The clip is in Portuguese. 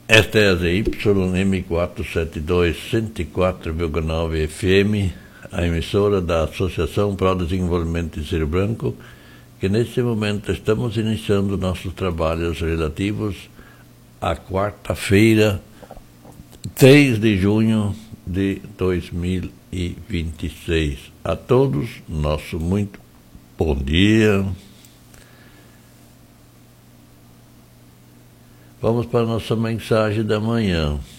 Esta é a ZYM472 104,9 FM, a emissora da Associação para o Desenvolvimento de Cerro Branco, que neste momento estamos iniciando nossos trabalhos relativos à quarta-feira, 3 de junho de 2026. A todos, nosso muito bom dia. Vamos para a nossa mensagem da manhã.